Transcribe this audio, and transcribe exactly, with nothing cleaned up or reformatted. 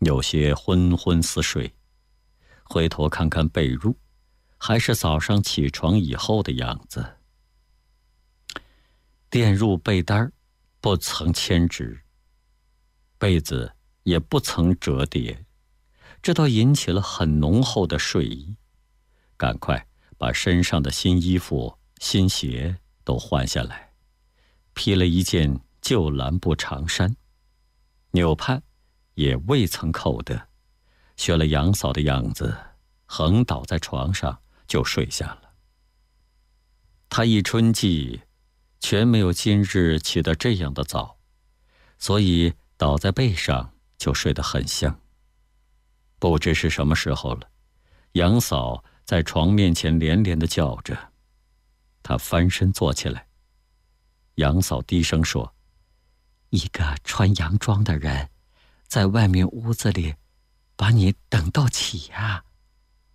有些昏昏似睡，回头看看被褥，还是早上起床以后的样子。垫入被单不曾牵直，被子也不曾折叠，这倒引起了很浓厚的睡意。赶快把身上的新衣服、新鞋都换下来，披了一件旧蓝布长衫，纽帕也未曾扣的，学了杨嫂的样子，横倒在床上就睡下了。她一春季全没有今日起得这样的早，所以倒在背上就睡得很香。不知是什么时候了，杨嫂在床面前连连地叫着，她翻身坐起来。杨嫂低声说：“一个穿洋装的人，在外面屋子里把你等到起呀。”